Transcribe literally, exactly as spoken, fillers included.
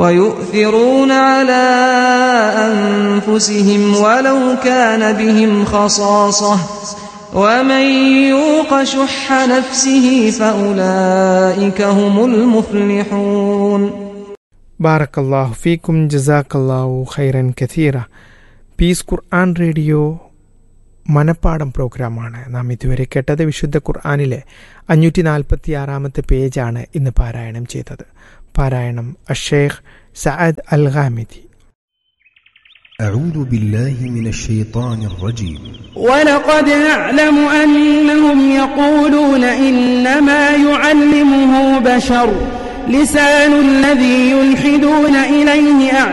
ويؤثرون على أنفسهم ولو كان بهم خصاصة ومن يوق شح نفسه فأولئك هم المفلحون. بارك الله فيكم جزاك الله خيرا كثيرا. Piece ഖുർആൻ radio മനപ്പാടം പ്രോഗ്രാമാണ് നാം ഇതുവരെ കേട്ടത്. വിശുദ്ധ ഖുർആനിലെ അഞ്ഞൂറ്റി നാൽപ്പത്തി ആറാമത്തെ പേജാണ് ഇന്ന് പാരായണം ചെയ്തത്. പാരായണം അഷേഖ് സഅദ് അൽ ഗാമിദി. أعوذ بالله من الشيطان الرجيم. ولقد نعلم أنهم يقولون إنما يعلمه بشر لسان الذي يلحدون إليه